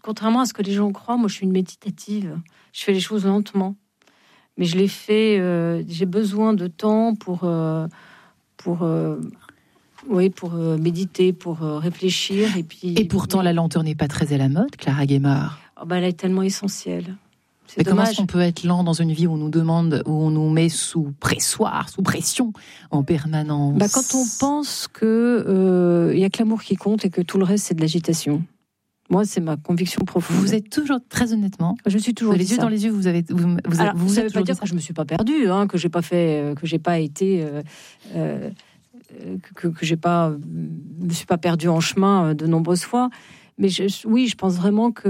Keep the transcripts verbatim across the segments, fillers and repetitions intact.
contrairement à ce que les gens croient, moi, je suis une méditative. Je fais les choses lentement. Mais je les fais... Euh, j'ai besoin de temps pour... Euh, pour euh, oui, pour euh, méditer, pour euh, réfléchir. Et, puis, et pourtant, la lenteur n'est pas très à la mode, Clara Guémard. Oh bah, elle est tellement essentielle. C'est Mais dommage. comment est-ce qu'on peut être lent dans une vie où on nous demande, où on nous met sous pressoir, sous pression en permanence? Bah, quand on pense que euh, y a que l'amour qui compte et que tout le reste c'est de l'agitation. Moi, c'est ma conviction profonde. Vous êtes toujours, très honnêtement, je suis toujours les yeux ça. dans les yeux, vous avez, vous, vous, Alors, vous ça ne êtes veut pas dire ça. que je me suis pas perdue, hein, que j'ai pas fait, euh, que j'ai pas été, euh, euh, que, que j'ai pas, me suis pas perdue en chemin de nombreuses fois. Mais je, oui, je pense vraiment que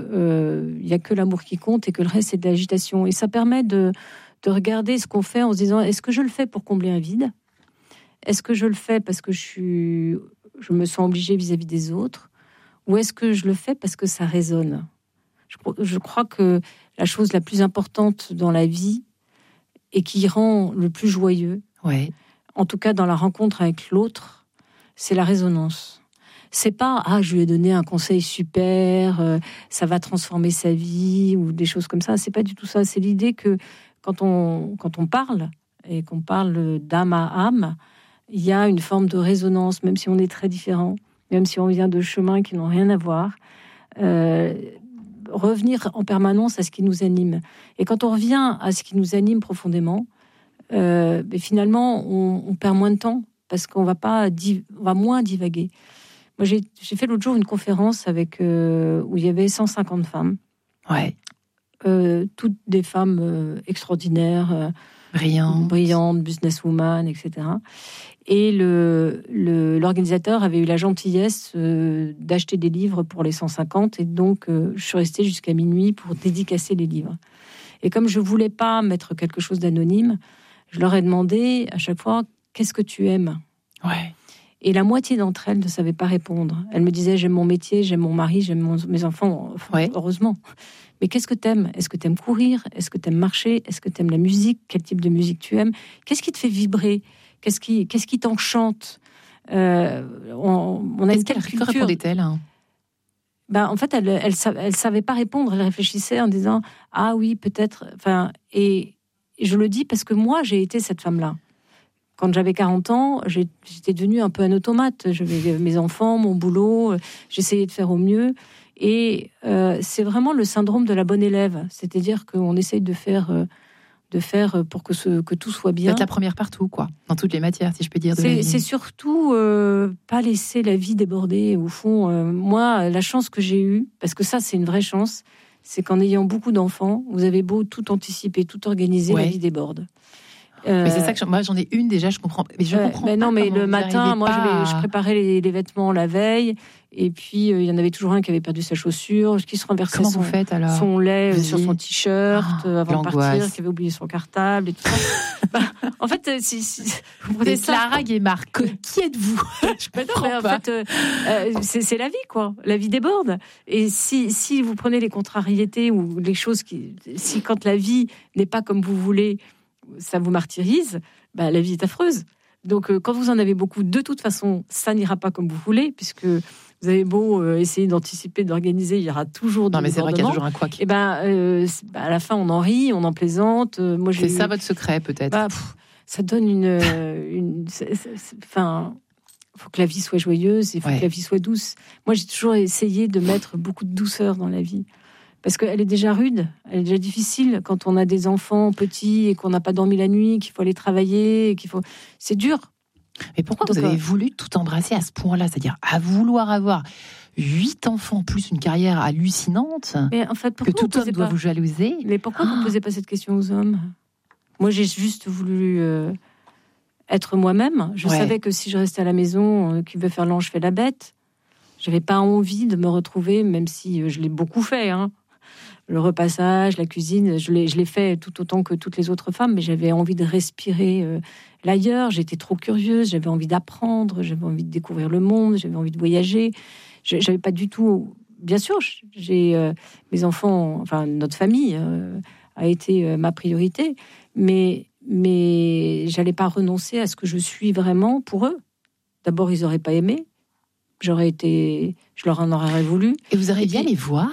euh, y a que l'amour qui compte et que le reste c'est de l'agitation. Et ça permet de, de regarder ce qu'on fait en se disant: est-ce que je le fais pour combler un vide? Est-ce que je le fais parce que je suis, je me sens obligée vis-à-vis des autres? Ou est-ce que je le fais parce que ça résonne? je, je crois que la chose la plus importante dans la vie et qui rend le plus joyeux, ouais. en tout cas dans la rencontre avec l'autre, c'est la résonance. C'est pas « ah, je lui ai donné un conseil super, euh, ça va transformer sa vie » ou des choses comme ça. C'est pas du tout ça. C'est l'idée que quand on, quand on parle, et qu'on parle d'âme à âme, il y a une forme de résonance, même si on est très différents, même si on vient de chemins qui n'ont rien à voir. Euh, revenir en permanence à ce qui nous anime. Et quand on revient à ce qui nous anime profondément, euh, ben finalement, on, on perd moins de temps, parce qu'on va, pas div- on va moins divaguer. Moi, j'ai, j'ai fait l'autre jour une conférence avec, euh, où il y avait cent cinquante femmes. Ouais. Euh, toutes des femmes euh, extraordinaires, euh, brillantes, brillantes, businesswoman, et cetera. Et le, le, l'organisateur avait eu la gentillesse euh, d'acheter des livres pour les cent cinquante. Et donc, euh, je suis restée jusqu'à minuit pour dédicacer les livres. Et comme je ne voulais pas mettre quelque chose d'anonyme, je leur ai demandé à chaque fois « Qu'est-ce que tu aimes ?» Ouais. Et la moitié d'entre elles ne savaient pas répondre. Elles me disaient: j'aime mon métier, j'aime mon mari, j'aime mon, mes enfants, ouais. heureusement. Mais qu'est-ce que t'aimes? Est-ce que t'aimes courir? Est-ce que t'aimes marcher? Est-ce que t'aimes la musique? Quel type de musique tu aimes? Qu'est-ce qui te fait vibrer? Qu'est-ce qui, qu'est-ce qui t'enchante? euh, on, on a Est-ce une telle qu'elle culture. répondait-elle hein Ben, en fait, elle, elle, elle savait pas répondre. Elle réfléchissait en disant: ah oui, peut-être. Enfin, et, et je le dis parce que moi, j'ai été cette femme-là. Quand j'avais quarante ans, j'étais devenue un peu un automate. J'avais mes enfants, mon boulot, j'essayais de faire au mieux. Et euh, c'est vraiment le syndrome de la bonne élève. C'est-à-dire qu'on essaye de faire, euh, de faire pour que, ce, que tout soit bien. D'être la première partout, quoi. Dans toutes les matières, si je peux dire. De c'est, c'est surtout euh, pas laisser la vie déborder. Au fond, euh, moi, la chance que j'ai eue, parce que ça, c'est une vraie chance, c'est qu'en ayant beaucoup d'enfants, vous avez beau tout anticiper, tout organiser, ouais. La vie déborde. Euh, mais c'est ça que je, moi j'en ai une déjà, je comprends. Mais je euh, comprends mais pas non, mais le matin, moi pas... je, je préparais les, les vêtements la veille, et puis euh, il y en avait toujours un qui avait perdu sa chaussure, qui se renversait Comment son, vous faites, alors son lait sur son t-shirt oh, avant de partir, qui avait oublié son cartable et tout ça. bah, en fait, si, si vous prenez ça, Clara Guémard, qui êtes-vous? Je comprends non, mais pas. En fait, euh, euh, c'est, c'est la vie, quoi. La vie déborde. Et si, si vous prenez les contrariétés ou les choses qui, si quand la vie n'est pas comme vous voulez, ça vous martyrise. Bah, la vie est affreuse. Donc, euh, quand vous en avez beaucoup, de toute façon, ça n'ira pas comme vous voulez, puisque vous avez beau euh, essayer d'anticiper, d'organiser, il y aura toujours des non, mais c'est vrai qu'il y a toujours un couac. Et ben, euh, bah, à la fin, on en rit, on en plaisante. Euh, moi, j'ai c'est eu... ça votre secret, peut-être. Bah, pff, ça donne une, une, enfin, il faut que la vie soit joyeuse, il faut ouais. que la vie soit douce. Moi, j'ai toujours essayé de mettre beaucoup de douceur dans la vie. Parce qu'elle est déjà rude, elle est déjà difficile quand on a des enfants petits et qu'on n'a pas dormi la nuit, qu'il faut aller travailler, et qu'il faut... c'est dur. Mais pourquoi Donc, vous avez euh... voulu tout embrasser à ce point-là? C'est-à-dire à vouloir avoir huit enfants plus une carrière hallucinante, mais en fait, que tout homme doit pas... vous jalouser. Mais pourquoi ah. vous ne posez pas cette question aux hommes? Moi, j'ai juste voulu euh, être moi-même. Je ouais. savais que si je restais à la maison, euh, qui veut faire l'ange fait la bête. J'avais pas envie de me retrouver, même si euh, je l'ai beaucoup fait, hein. Le repassage, la cuisine, je l'ai, je l'ai fait tout autant que toutes les autres femmes, mais j'avais envie de respirer euh, l'ailleurs. J'étais trop curieuse, j'avais envie d'apprendre, j'avais envie de découvrir le monde, j'avais envie de voyager. Je, j'avais pas du tout... Bien sûr, j'ai euh, mes enfants, enfin notre famille euh, a été euh, ma priorité, mais, mais j'allais pas renoncer à ce que je suis vraiment pour eux. D'abord, ils auraient pas aimé. J'aurais été... Je leur en aurais voulu. Et vous auriez bien les voir